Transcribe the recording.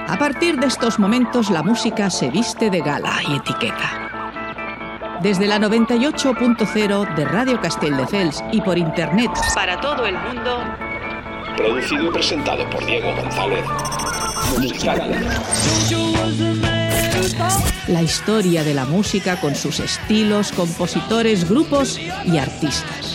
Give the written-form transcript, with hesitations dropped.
A partir de estos momentos, la música se viste de gala y etiqueta. Desde la 98.0 de Radio Castelldefels y por internet para todo el mundo. Producido y presentado por Diego González. Musicalia. La historia de la música con sus estilos, compositores, grupos y artistas.